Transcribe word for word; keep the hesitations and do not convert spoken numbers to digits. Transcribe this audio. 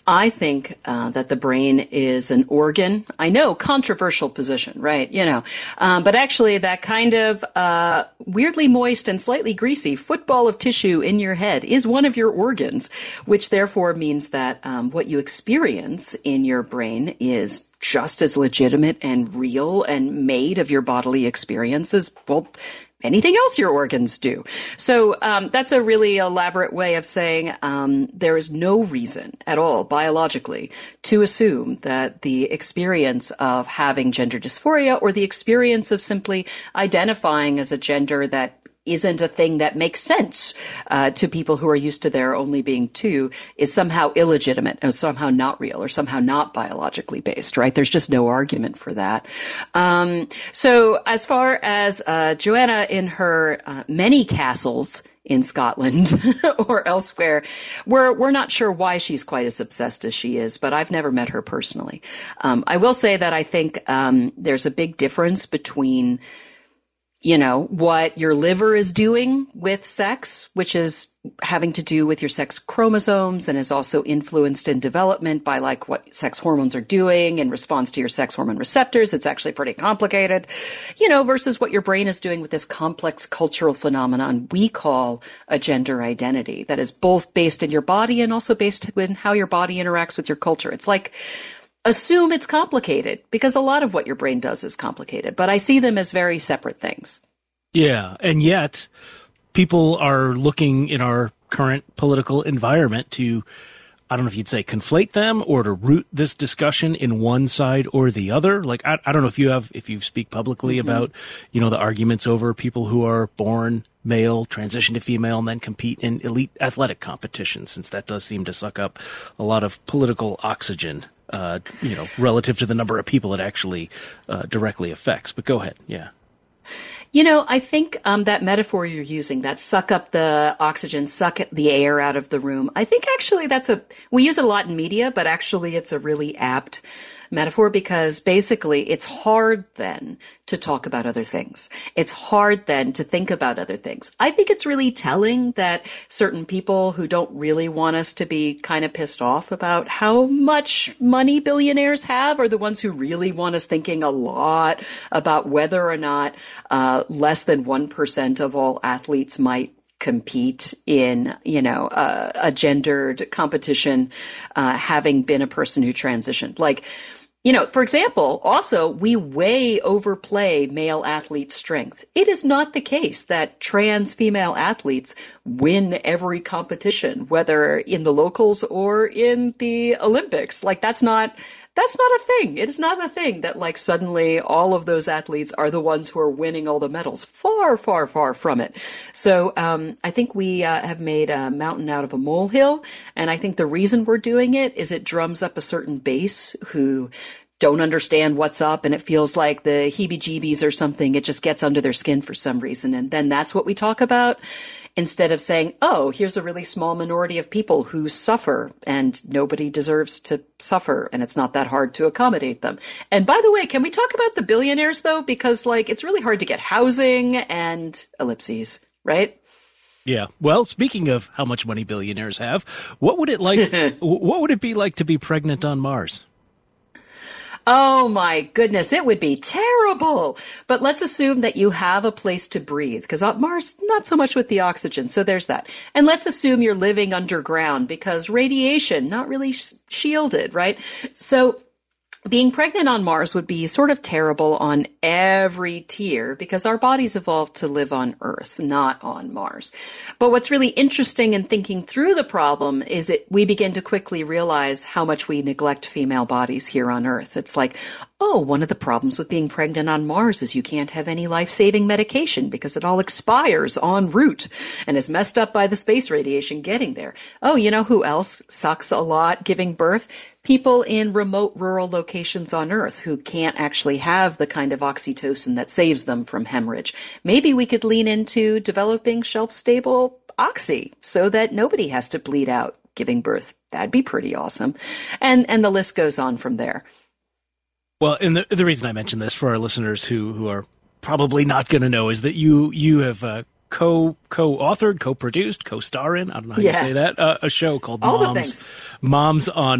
I think uh, that the brain is an organ. I know, controversial position, right? You know, um, but actually that kind of uh, weirdly moist and slightly greasy football of tissue in your head is one of your organs, which therefore means that um, what you experience in your brain is just as legitimate and real and made of your bodily experiences. Well, anything else your organs do. So um, that's a really elaborate way of saying um, there is no reason at all biologically to assume that the experience of having gender dysphoria or the experience of simply identifying as a gender that isn't a thing that makes sense uh, to people who are used to there only being two is somehow illegitimate or somehow not real or somehow not biologically based, right? There's just no argument for that. Um, so as far as uh, Joanna in her uh, many castles in Scotland or elsewhere, we're, we're not sure why she's quite as obsessed as she is, but I've never met her personally. Um, I will say that I think um, there's a big difference between you know, what your liver is doing with sex, which is having to do with your sex chromosomes and is also influenced in development by like what sex hormones are doing in response to your sex hormone receptors. It's actually pretty complicated, you know, versus what your brain is doing with this complex cultural phenomenon we call a gender identity that is both based in your body and also based in how your body interacts with your culture. It's like, assume it's complicated because a lot of what your brain does is complicated, but I see them as very separate things. Yeah, and yet people are looking in our current political environment to, I don't know if you'd say conflate them or to root this discussion in one side or the other. Like, I, I don't know if you have, if you speak publicly mm-hmm. about, you know, the arguments over people who are born male, transition to female, and then compete in elite athletic competitions, since that does seem to suck up a lot of political oxygen. Uh, you know, relative to the number of people it actually uh, directly affects. But go ahead. Yeah. You know, I think um, that metaphor you're using, that suck up the oxygen, suck the air out of the room, I think actually that's a, we use it a lot in media, but actually it's a really apt metaphor because basically it's hard then to talk about other things. It's hard then to think about other things. I think it's really telling that certain people who don't really want us to be kind of pissed off about how much money billionaires have are the ones who really want us thinking a lot about whether or not uh, less than one percent of all athletes might compete in, you know, uh, a gendered competition, uh, having been a person who transitioned. Like, you know, for example, also, we way overplay male athlete strength. It is not the case that trans female athletes win every competition, whether in the locals or in the Olympics. Like, that's not, that's not a thing. It is not a thing that, like, suddenly all of those athletes are the ones who are winning all the medals. Far, far, far from it. So um, I think we uh, have made a mountain out of a molehill. And I think the reason we're doing it is it drums up a certain base who don't understand what's up, and it feels like the heebie-jeebies or something. It just gets under their skin for some reason. And then that's what we talk about, instead of saying, oh, here's a really small minority of people who suffer, and nobody deserves to suffer, and it's not that hard to accommodate them. And by the way, can we talk about the billionaires, though? Because, like, it's really hard to get housing and ellipses, right? Yeah. Well, speaking of how much money billionaires have, what would it like? What would it be like to be pregnant on Mars? Oh my goodness, it would be terrible. But let's assume that you have a place to breathe, because on Mars, not so much with the oxygen. So there's that. And let's assume you're living underground because radiation, not really sh- shielded, right? So being pregnant on Mars would be sort of terrible on every tier because our bodies evolved to live on Earth, not on Mars. But what's really interesting in thinking through the problem is that we begin to quickly realize how much we neglect female bodies here on Earth. It's like, oh, one of the problems with being pregnant on Mars is you can't have any life-saving medication because it all expires en route and is messed up by the space radiation getting there. Oh, you know who else sucks a lot giving birth? People in remote rural locations on Earth who can't actually have the kind of oxytocin that saves them from hemorrhage. Maybe we could lean into developing shelf-stable oxy so that nobody has to bleed out giving birth. That'd be pretty awesome. And and the list goes on from there. Well, and the the reason I mention this for our listeners who, who are probably not going to know is that you you have uh, co co-authored, co-produced, co-star in, I don't know how yeah. you say that, uh, a show called All Moms, Moms on